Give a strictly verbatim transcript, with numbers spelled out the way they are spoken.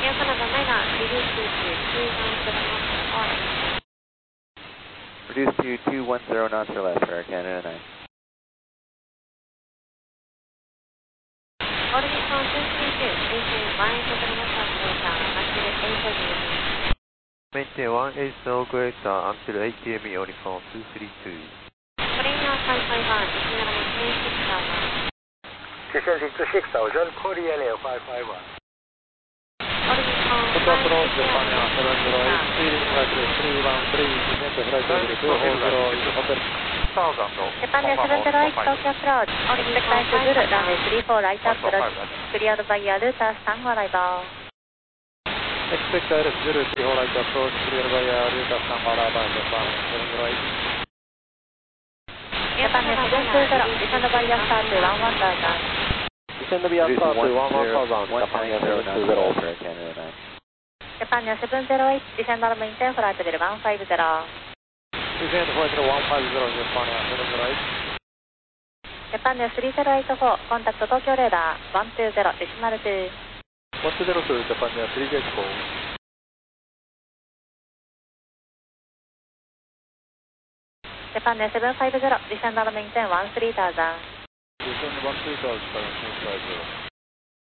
Air Canada Omega, reduce to two one zero knots or less. Reduce to two one zero knots or less for Air Canada nine. Orbital two three two, maintain one eight zero knots operator, until eight M E. Maintain one eight zero operator until eight M E Uniform two three two. Korea five five one, Descend maintain six thousand. Descend to six thousand, Korean Air five five one. Orbital approach Japan seven zero eight, speeding flight three one three, descend to flight level two four zero, hotel. Japan Air seven zero eight, Tokyo approach. Expect time to Zulu, runway three four, right approach. Cleared by Yaruta, stand arrival. Expect I R S zero three four, right approach, cleared by Yaruta, stand arrival, Japan seven zero eight. Japan Air seven two zero, descend by Yaruta to one one thousand. Descend via start to one one thousand, Japan Air seven two zero. for Air Canada nine. Japan Air seven zero eight, descend or maintain flight level one five zero. Descend flight level one five zero, Japan Air seven zero eight. Japan Air three zero eight four, contact Tokyo radar one two zero, decimal two. one two zero two, Japan Air three zero eight four. Japan Air seven five zero, descend or maintain one three thousand. Descend one two thousand, one five zero.